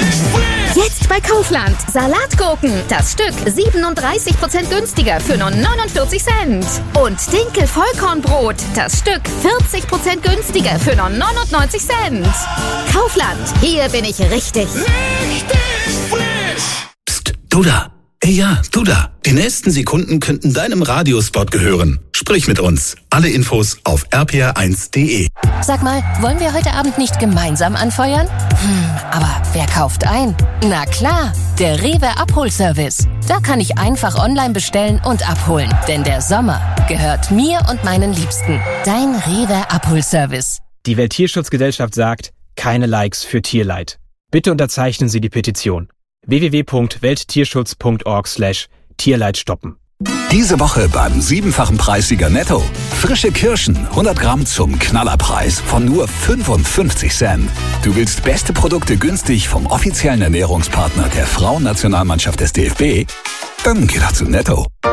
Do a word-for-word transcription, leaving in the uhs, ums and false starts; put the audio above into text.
Jetzt bei Kaufland. Salatgurken. Das Stück siebenunddreißig Prozent günstiger für nur neunundvierzig Cent. Und Dinkel-Vollkornbrot. Das Stück vierzig Prozent günstiger für nur neunundneunzig Cent. Kaufland. Hier bin ich richtig. Richtig frisch. Psst, du da. Ey, ja, du da. Die nächsten Sekunden könnten deinem Radiospot gehören. Sprich mit uns. Alle Infos auf r p r eins punkt d e. Sag mal, wollen wir heute Abend nicht gemeinsam anfeuern? Hm, aber wer kauft ein? Na klar, der Rewe Abholservice. Da kann ich einfach online bestellen und abholen. Denn der Sommer gehört mir und meinen Liebsten. Dein Rewe Abholservice. Die Welttierschutzgesellschaft sagt, keine Likes für Tierleid. Bitte unterzeichnen Sie die Petition. w w w punkt welttierschutz punkt org slash Tierleid stoppen. Diese Woche beim siebenfachen Preissieger Netto. Frische Kirschen, hundert Gramm zum Knallerpreis von nur fünfundfünfzig Cent. Du willst beste Produkte günstig vom offiziellen Ernährungspartner der Frauennationalmannschaft des D F B? Dann geh doch zu Netto.